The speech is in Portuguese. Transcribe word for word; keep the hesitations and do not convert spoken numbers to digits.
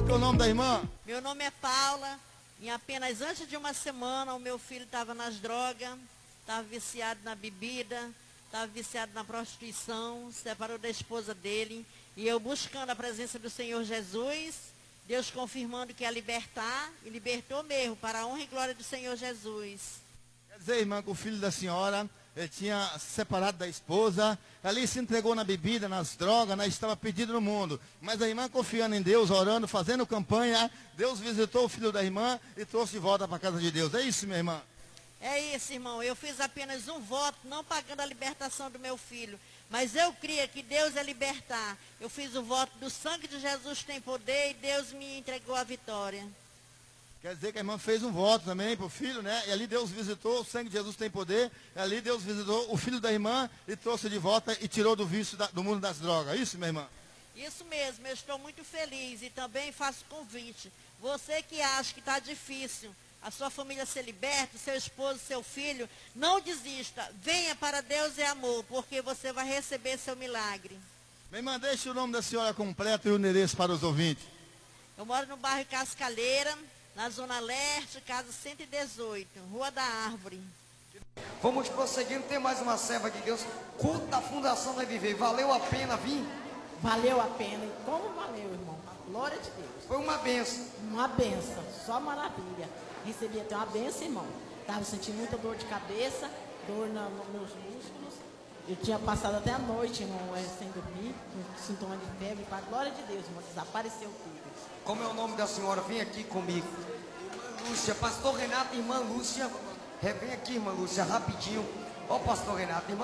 é o nome da irmã? Meu nome é Paula. Em apenas antes de uma semana, o meu filho estava nas drogas, estava viciado na bebida, estava viciado na prostituição, separou da esposa dele. E eu buscando a presença do Senhor Jesus, Deus confirmando que ia libertar, e libertou mesmo, para a honra e glória do Senhor Jesus. Quer dizer, irmã, que o filho da senhora, ele tinha se separado da esposa, ali se entregou na bebida, nas drogas, né, estava perdido no mundo. Mas a irmã, confiando em Deus, orando, fazendo campanha, Deus visitou o filho da irmã e trouxe de volta para a casa de Deus. É isso, minha irmã? É isso, irmão. Eu fiz apenas um voto, não pagando a libertação do meu filho. Mas eu cria que Deus é libertar. Eu fiz o voto do sangue de Jesus tem poder e Deus me entregou a vitória. Quer dizer que a irmã fez um voto também para o filho, né? E ali Deus visitou, o sangue de Jesus tem poder. E ali Deus visitou o filho da irmã e trouxe de volta e tirou do vício da, do mundo das drogas. Isso, minha irmã? Isso mesmo, eu estou muito feliz e também faço convite. Você que acha que está difícil a sua família ser liberta, seu esposo, seu filho, não desista. Venha para Deus e amor, porque você vai receber seu milagre. Minha irmã, deixe o nome da senhora completo e o endereço para os ouvintes. Eu moro no bairro Cascalheira, na Zona Leste, casa cento e dezoito, Rua da Árvore. Vamos prosseguindo, tem mais uma serva de Deus. Culto da Fundação Vai Viver. Valeu a pena vir? Valeu a pena. E como valeu, irmão? Glória de Deus. Foi uma benção. Uma benção, só maravilha. Recebi até uma benção, irmão. Estava sentindo muita dor de cabeça, dor na, nos meus músculos. Eu tinha passado até a noite, irmão, é, sem dormir, com sintoma de febre. Para a glória de Deus, irmão, desapareceu tudo. Como é o nome da senhora? Vem aqui comigo. Irmã Lúcia, pastor Renato, irmã Lúcia. É, vem aqui, irmã Lúcia, rapidinho. Ó, pastor Renato, irmã